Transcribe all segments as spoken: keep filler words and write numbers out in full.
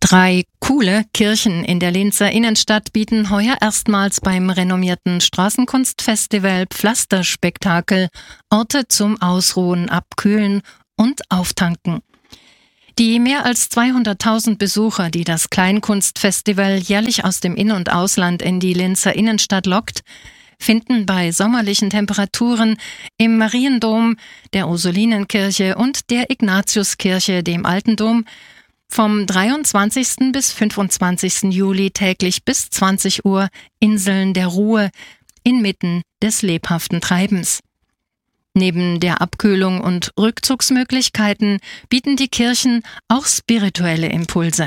Drei coole Kirchen in der Linzer Innenstadt bieten heuer erstmals beim renommierten Straßenkunstfestival Pflasterspektakel Orte zum Ausruhen, Abkühlen und Auftanken. Die mehr als zweihunderttausend Besucher, die das Kleinkunstfestival jährlich aus dem In- und Ausland in die Linzer Innenstadt lockt, finden bei sommerlichen Temperaturen im Mariendom, der Ursulinenkirche und der Ignatiuskirche, dem Alten Dom, vom dreiundzwanzigsten bis fünfundzwanzigsten Juli täglich bis zwanzig Uhr Inseln der Ruhe inmitten des lebhaften Treibens. Neben der Abkühlung und Rückzugsmöglichkeiten bieten die Kirchen auch spirituelle Impulse.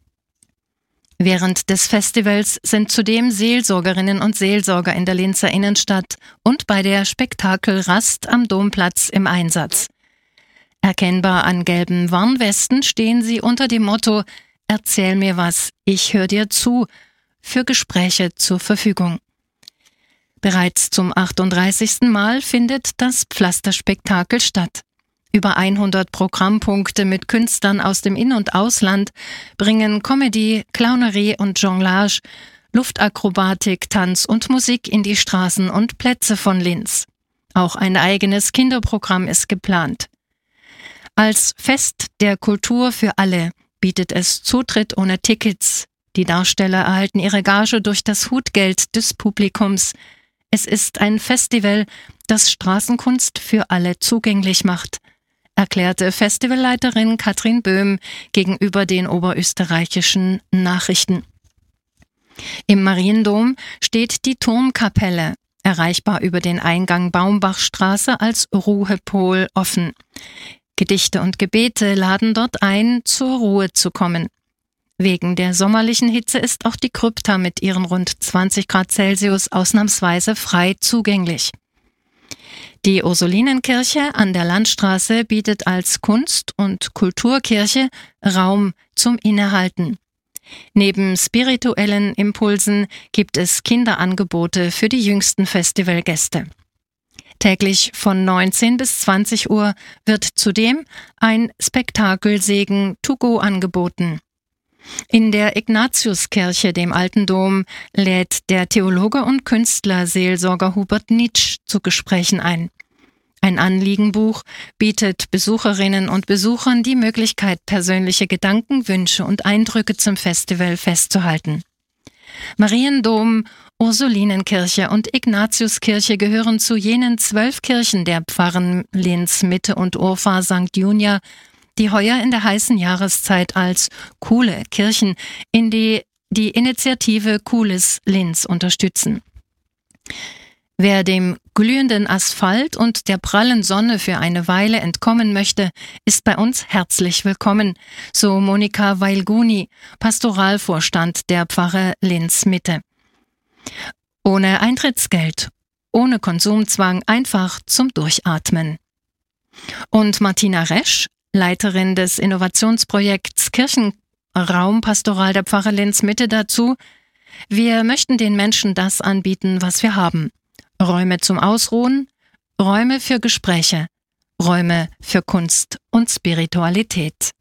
Während des Festivals sind zudem Seelsorgerinnen und Seelsorger in der Linzer Innenstadt und bei der Spektakelrast am Domplatz im Einsatz. Erkennbar an gelben Warnwesten stehen sie unter dem Motto »Erzähl mir was, ich höre dir zu« für Gespräche zur Verfügung. Bereits zum achtunddreißigsten Mal findet das Pflasterspektakel statt. Über hundert Programmpunkte mit Künstlern aus dem In- und Ausland bringen Comedy, Clownerie und Jonglage, Luftakrobatik, Tanz und Musik in die Straßen und Plätze von Linz. Auch ein eigenes Kinderprogramm ist geplant. Als Fest der Kultur für alle bietet es Zutritt ohne Tickets. Die Darsteller erhalten ihre Gage durch das Hutgeld des Publikums. Es ist ein Festival, das Straßenkunst für alle zugänglich macht, erklärte Festivalleiterin Katrin Böhm gegenüber den oberösterreichischen Nachrichten. Im Mariendom steht die Turmkapelle, erreichbar über den Eingang Baumbachstraße als Ruhepol offen. Gedichte und Gebete laden dort ein, zur Ruhe zu kommen. Wegen der sommerlichen Hitze ist auch die Krypta mit ihren rund zwanzig Grad Celsius ausnahmsweise frei zugänglich. Die Ursulinenkirche an der Landstraße bietet als Kunst- und Kulturkirche Raum zum Innehalten. Neben spirituellen Impulsen gibt es Kinderangebote für die jüngsten Festivalgäste. Täglich von neunzehn bis zwanzig Uhr wird zudem ein Spektakelsegen to go angeboten. In der Ignatiuskirche, dem Alten Dom, lädt der Theologe und Künstler Seelsorger Hubert Nitsch zu Gesprächen ein. Ein Anliegenbuch bietet Besucherinnen und Besuchern die Möglichkeit, persönliche Gedanken, Wünsche und Eindrücke zum Festival festzuhalten. Mariendom, Ursulinenkirche und Ignatiuskirche gehören zu jenen zwölf Kirchen der Pfarren Linz, Mitte und Urfahr Sankt Junia, die heuer in der heißen Jahreszeit als coole Kirchen in die, die Initiative Cooles Linz unterstützen. Wer dem glühenden Asphalt und der prallen Sonne für eine Weile entkommen möchte, ist bei uns herzlich willkommen, so Monika Weilguni, Pastoralvorstand der Pfarre Linz Mitte. Ohne Eintrittsgeld, ohne Konsumzwang, einfach zum Durchatmen. Und Martina Resch, Leiterin des Innovationsprojekts Kirchenraum Pastoral der Pfarre Linz Mitte dazu: Wir möchten den Menschen das anbieten, was wir haben. Räume zum Ausruhen, Räume für Gespräche, Räume für Kunst und Spiritualität.